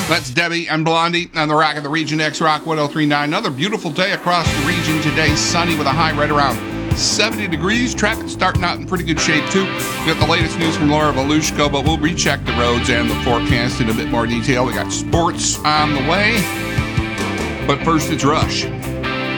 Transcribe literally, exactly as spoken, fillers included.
That's Debbie and Blondie on the Rock of the Region, X-Rock one oh three point nine. Another beautiful day across the region today. Sunny with a high right around seventy degrees. Traffic starting out in pretty good shape, too. We got the latest news from Laura Volushko, but we'll recheck the roads and the forecast in a bit more detail. We got sports on the way. But first, it's Rush.